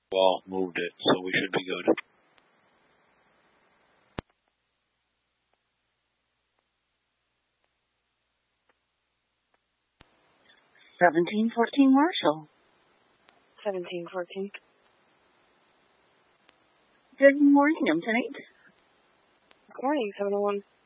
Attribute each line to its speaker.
Speaker 1: Wall moved it, so we should be good.
Speaker 2: $1714 Marshall.
Speaker 3: 1714.
Speaker 2: Good morning, tonight.
Speaker 3: Good morning, 701.